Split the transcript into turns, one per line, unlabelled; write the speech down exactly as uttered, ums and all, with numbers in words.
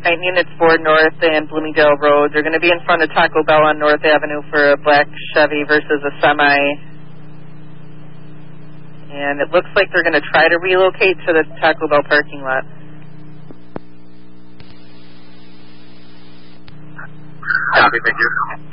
Nine units for North and Bloomingdale Road. They're going to be in front of Taco Bell on North Avenue for a black Chevy versus a semi. And it looks like they're going to try to relocate to the Taco Bell parking lot.
Copy, thank you.